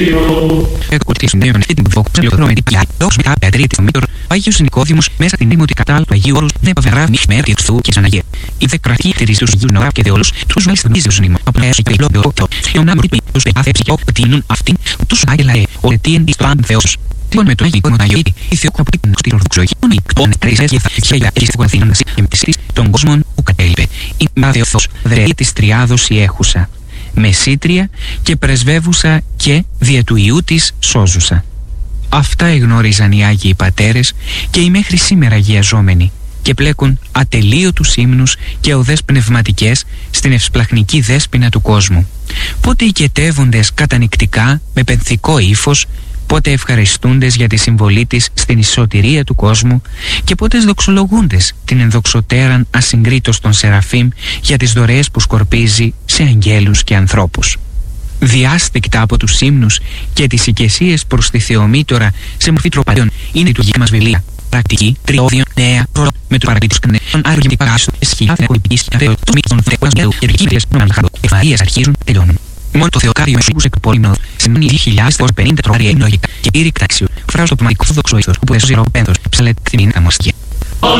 Άγιος Νικόδημος μέσα στην ήμωτη κατάλληλα του Αγίου Όρους δεν παβερά μιχμέρ και ευθού και Αναγία. Η δε κρατήρης τους Ιούς Νοά και Δεόλους τους μέλστονίζεως νήμα από έσου και λόγω όκτο και ο νάμου τους πεάθεψη και όκτινουν αυτήν τους άγελαε ο ετίεν εις το αν Θεός. Λοιπόν με το Άγιο Κόσμο Αγιοίτη η Θεό καπρίτην στην Ορθοξοϊκή οι κτώνε τρέισες και θα εξέγια και στην Αθήναν και μτιστής των κόσμων που κατέλειπε. Η Μάδεοθος δρεή της Τριάδος η έχουσα. Μεσήτρια και πρεσβεύουσα και δια του Ιού της σώζουσα. Αυτά εγνώριζαν οι Άγιοι Πατέρες και οι μέχρι σήμερα αγιαζόμενοι και πλέκουν ατελείωτους ύμνους και οδές πνευματικές στην ευσπλαχνική δέσποινα του κόσμου. Πότε οικετεύοντες κατανυκτικά με πενθικό ύφος, πότε ευχαριστούντες για τη συμβολή της στην ισοτηρία του κόσμου και πότε δοξολογούντες την ενδοξωτέραν ασυγκρίτως των Σεραφείμ για τις δωρεές που σκορπίζει σε αγγέλους και ανθρώπους. Διάστηκτα από τους ύμνους και τις οικεσίες προς τη Θεομήτωρα σε μορφή τροπαρίων είναι η τουργική μας βιλία. Πρακτική, τριώδιο, νέα, πρόλο, με του παραπίτους κανέναν, άργη παράστο, εσχυλάθεν, κολυπικής, αθέω, το μήκος των φρέκων γέλου, και ρικίδες, νομανχάδο, εφαρίες αρχίζουν, τελειώνουν. Μόνο το Θεοκάδιο Εσύγους εκ πολύμνοδο, σημαίνει 2.040 τροπάρια είναι λογικά και ήρικ τάξιο, φράζω το πνευματικό δοξοήθος, που έσωσε ροπένθος, ψαλέτ κτηνήν αμοστία.